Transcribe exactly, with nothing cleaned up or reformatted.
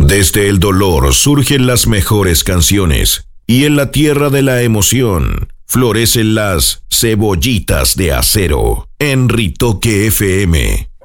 Desde el dolor surgen las mejores canciones y en la tierra de la emoción florecen las cebollitas de acero. En Ritoque F M